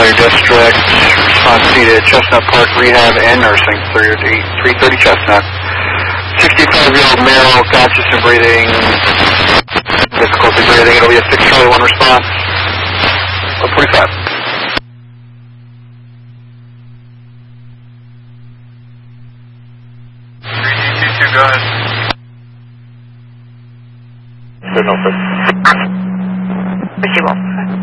Valley District. Response needed Chestnut Park Rehab and Nursing, 330 Chestnut. 65-year-old male, conscious and breathing, difficulty breathing. It'll be a 6 Charlie 1 response. 45. 322, go ahead. Good, no, sir. 51.